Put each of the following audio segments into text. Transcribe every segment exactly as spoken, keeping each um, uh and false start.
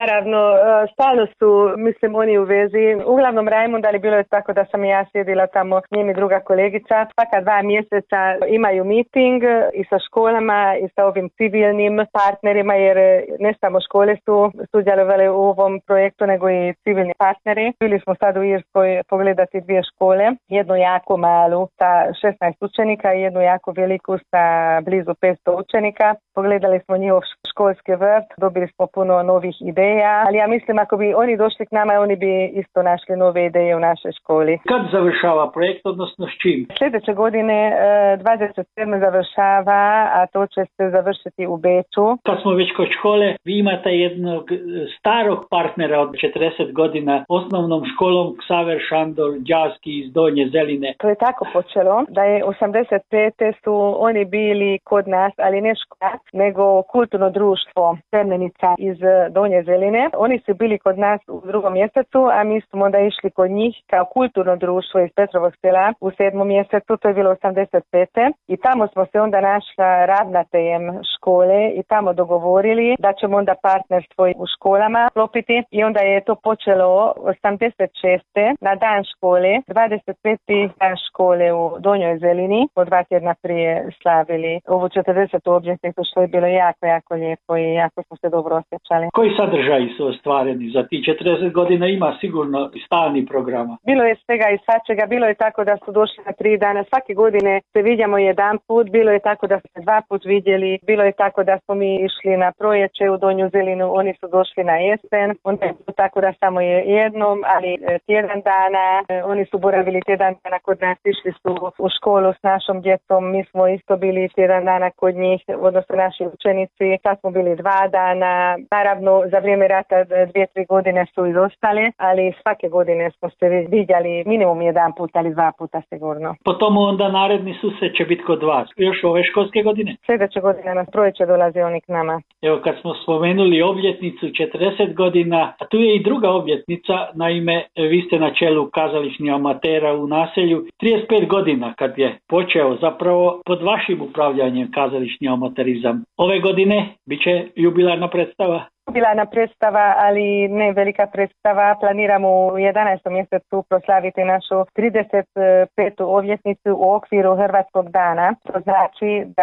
naravno, stalno su, mislim, oni u vezi. Uglavnom Rajmund, ali bilo je tako da sam i ja sjedila tamo, njim i druga kolegica. Svaka dva mjeseca imaju meeting i sa školama i sa ovim civilnim partnerima, jer ne samo škole su sudjelovale u ovom projektu, nego i civilni partneri. Bili smo sad u Irskoj pogledati dvije škole, jednu jako malu sa šesnaest učenika i jednu jako veliku sa blizu petsto učenika. Pogledali smo njihov školski vrt, dobili smo puno novih ideja, ali ja mislim ako bi oni došli k nama, oni bi isto našli nove ideje u našoj školi. Kad završava projekt, odnosno s čim? Sljedeće godine dvadeset sedme završava, a to će se završiti u Beču. Kad smo već kod škole, vi imate jednog starog partnera od četrdeset godina, osnovnom školom Ksaver Šandor Đaski iz Donje Zeline. To je tako počelo, da je osamdeset pete su oni bili kod nas, ali ne škola, nego kulturno društvo Crnenica iz Donje Zeline. Oni su bili kod nas u drugom mjesecu, a mi smo onda išli kod njih kao kulturno društvo iz Petrovog Sela u sedmom mjesecu, to je bilo osamdeset pete I tamo smo se onda našla ravnateljem škole i tamo dogovorili da ćemo onda partnerstvo u školama sklopiti i onda je to počelo osamdeset šeste na dan škole, dvadeset peti dan škole u Donjoj Zelini, po dva tjedna prije slavili ovu četrdesetu obljetnicu, što je bilo jako, jako lijepo i jako smo se dobro osjećali. Koji sadržaji su ostvareni za ti četrdeset godina? Ima sigurno stalni programa. Bilo je svega i svačega, bilo je tako da su došli na tri dana, svake godine se vidimo jedan put, bilo je tako da smo se dva put vidjeli, bilo je tako da smo mi išli na proljeće u Donju Zelinu, oni su došli na jesen, onda je bilo tako da samo je jednom, ali tjedan dana, oni su boravili tjedan dana kod nas, išli su u školu s našom djecom, mi smo isto bili tjedan dana kod njih, odnosno naši učenici, sad smo bili dva dana, naravno za vrijeme rata dvije, tri godine su izostali, ali svake godine smo se vidjeli minimum jedan put, ali dva puta sigurno. Potom onda naredni susret će biti kod vas, još ove školske godine? Sljedeće godine nas proljeće dolazi oni k nama. Evo kad smo spomenuli obljetnicu četrdeset godina, a tu je i druga obljetnica, naime vi ste na čelu kazališnih amatera u naselju, trideset pet godina kad je počeo zapravo pod vašim upravljanjem kazališni amaterizam. Ove godine bit će jubilarna predstava. Jubilarna predstava, ali ne velika predstava. Planiramo u jedanaestom mjesecu proslaviti našu trideset petu obljetnicu u okviru Hrvatskog dana. To znači da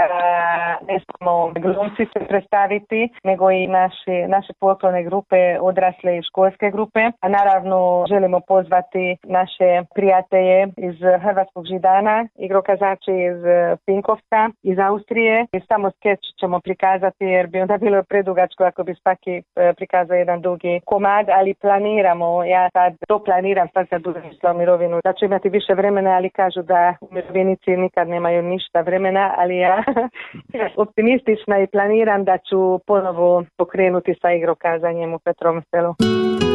ne samo glumci se predstaviti, nego i naši, naše folklorne grupe, odrasle i školske grupe. A naravno želimo pozvati naše prijatelje iz Hrvatskog Židana, igrokazači iz Pinkovca, iz Austrije. I samo skeč ćemo prikazati jer bi onda bilo predugačko ako bi svaki prikazao jedan dugi komad, ali planiramo, ja sad to planiram sad kad budem išla u mirovinu, da ću imati više vremena, ali kažu da umirovljenici nikad nemaju ništa vremena, ali ja optimistična i planiram da ću ponovo pokrenuti sa igrokazanjem u Petrovom Selu.